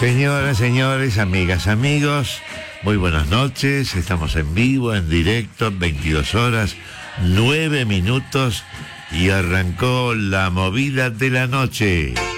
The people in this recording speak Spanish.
Señoras, señores, amigas, amigos, muy buenas noches. Estamos en vivo, en directo, 22 horas, 9 minutos y arrancó la movida de la noche.